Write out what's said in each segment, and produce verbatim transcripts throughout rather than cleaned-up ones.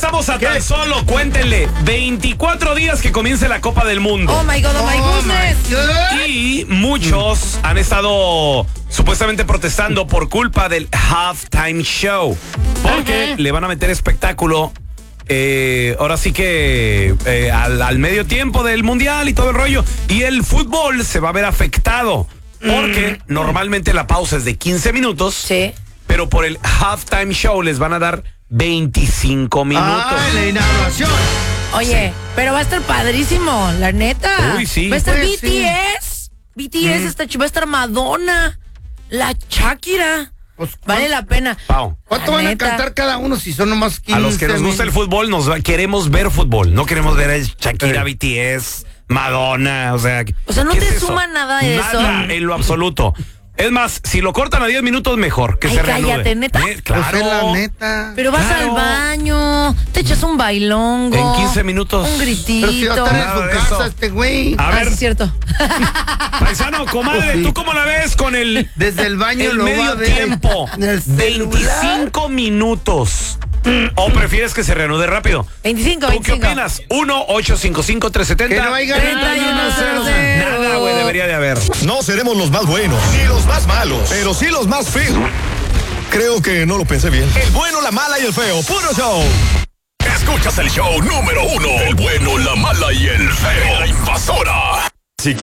estamos a tan solo, cuéntenle, veinticuatro días que comience la Copa del Mundo. Oh my God, oh my goodness. Y muchos han estado supuestamente protestando por culpa del halftime show. Porque le van a meter espectáculo. Eh, ahora sí que eh, al, al medio tiempo del mundial y todo el rollo. Y el fútbol se va a ver afectado. Porque mm. normalmente la pausa es de quince minutos. Sí. Pero por el halftime show les van a dar veinticinco minutos. ¡Ah, la inauguración! Oye, sí. pero va a estar padrísimo, la neta. Uy, sí. Va a estar Pues, B T S. Sí. B T S, mm. está, va a estar Madonna. La Shakira. Pues, vale la pena. Pau. ¿Cuánto la van neta. a cantar cada uno si son nomás quince? A los que nos gusta el fútbol, nos va, queremos ver fútbol. No queremos ver a Shakira, eh. B T S, Madonna. O sea, o sea no te es suma eso? nada de eso. Nada en lo absoluto. Es más, si lo cortan a diez minutos, mejor que Ay, se cállate, reanude. ¿neta? ¿Eh? Claro. Pues es la neta. Pero vas Claro. al baño, te echas un bailongo. En quince minutos. Un gritito. Pero si va a estar en Nada de su casa eso. este güey. A Ah, ver, sí es cierto. paisano, comadre, Sí. ¿tú cómo la ves con el, Desde el baño el lo va medio a ver tiempo? en el celular. veinticinco minutos. ¿O prefieres que se reanude rápido? veinticinco, ¿Tú veinticinco. qué opinas? uno ocho cinco cinco tres siete cero. Que no haya treinta y uno cero cero. Nada, güey, debería de haber. No seremos los más buenos, ni los más malos, pero sí los más feos. Creo que no lo pensé bien. El bueno, la mala y el feo. ¡Puro show! Escuchas el show número uno. El bueno, la mala y el feo. La invasora. Sí.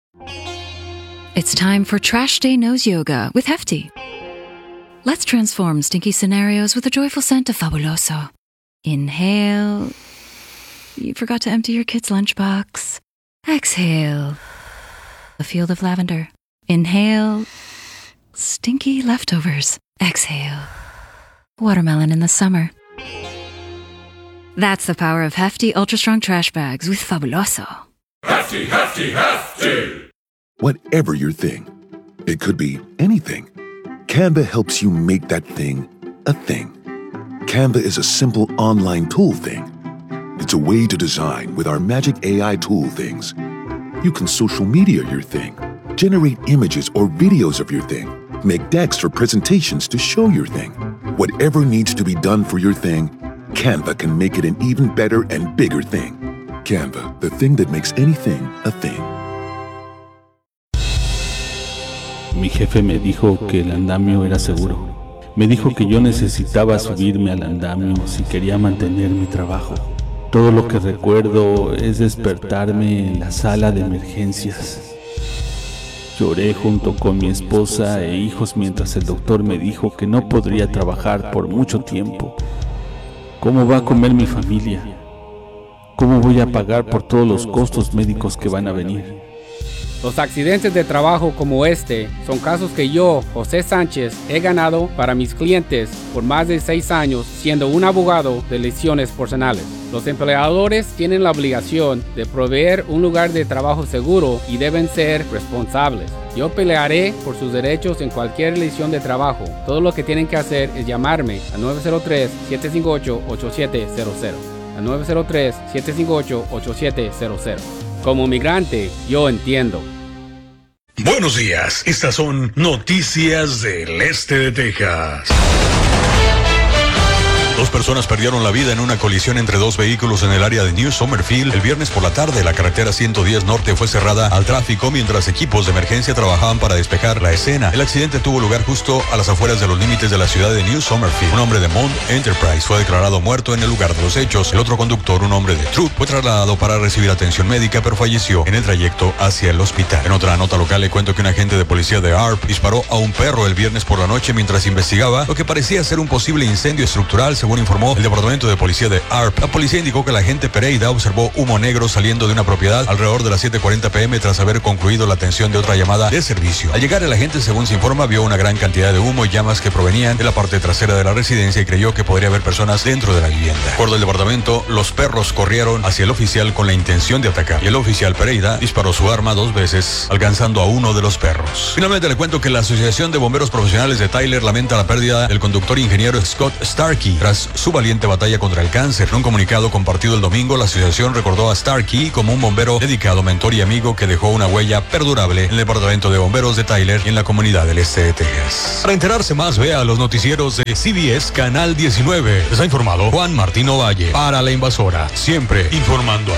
It's time for Trash Day Nose Yoga with Hefty. Let's transform stinky scenarios with a joyful scent of Fabuloso. Inhale. You forgot to empty your kid's lunchbox. Exhale. A field of lavender. Inhale. Stinky leftovers. Exhale. Watermelon in the summer. That's the power of Hefty Ultra Strong Trash Bags with Fabuloso. Hefty, hefty, hefty! Whatever your thing, it could be anything. Canva helps you make that thing a thing. Canva is a simple online tool thing. It's a way to design with our magic A I tool things. You can social media your thing, generate images or videos of your thing, make decks for presentations to show your thing. Whatever needs to be done for your thing, Canva can make it an even better and bigger thing. Canva, the thing that makes anything a thing. Mi jefe me dijo que el andamio era seguro. Me dijo que yo necesitaba subirme al andamio si quería mantener mi trabajo. Todo lo que recuerdo es despertarme en la sala de emergencias. Lloré junto con mi esposa e hijos mientras el doctor me dijo que no podría trabajar por mucho tiempo. ¿Cómo va a comer mi familia? ¿Cómo voy a pagar por todos los costos médicos que van a venir? Los accidentes de trabajo como este son casos que yo, José Sánchez, he ganado para mis clientes por más de seis años siendo un abogado de lesiones personales. Los empleadores tienen la obligación de proveer un lugar de trabajo seguro y deben ser responsables. Yo pelearé por sus derechos en cualquier lesión de trabajo. Todo lo que tienen que hacer es llamarme a nueve cero tres, siete cinco ocho, ocho siete cero cero. A nueve cero tres, siete cinco ocho, ocho siete cero cero. Como migrante, yo entiendo. Buenos días. Estas son noticias del este de Texas. Dos personas perdieron la vida en una colisión entre dos vehículos en el área de New Summerfield. El viernes por la tarde, la carretera ciento diez Norte fue cerrada al tráfico mientras equipos de emergencia trabajaban para despejar la escena. El accidente tuvo lugar justo a las afueras de los límites de la ciudad de New Summerfield. Un hombre de Mount Enterprise fue declarado muerto en el lugar de los hechos. El otro conductor, un hombre de Troop, fue trasladado para recibir atención médica, pero falleció en el trayecto hacia el hospital. En otra nota local le cuento que un agente de policía de A R P disparó a un perro el viernes por la noche mientras investigaba lo que parecía ser un posible incendio estructural, según informó el Departamento de Policía de A R P. La policía indicó que la agente Pereira observó humo negro saliendo de una propiedad alrededor de las siete cuarenta p m tras haber concluido la atención de otra llamada de servicio. Al llegar el agente, según se informa, vio una gran cantidad de humo y llamas que provenían de la parte trasera de la residencia y creyó que podría haber personas dentro de la vivienda. De acuerdo al departamento, los perros corrieron hacia el oficial con la intención de atacar y el oficial Pereira disparó su arma dos veces, alcanzando a uno de los perros. Finalmente le cuento que la Asociación de Bomberos Profesionales de Tyler lamenta la pérdida del conductor ingeniero Scott Starkey tras tras su valiente batalla contra el cáncer. En un comunicado compartido el domingo, la asociación recordó a Starkey como un bombero dedicado, mentor y amigo que dejó una huella perdurable en el departamento de bomberos de Tyler y en la comunidad del este de Texas. Para enterarse más, vea los noticieros de C B S Canal diecinueve. Les ha informado Juan Martín Ovalle para La Invasora, siempre informando.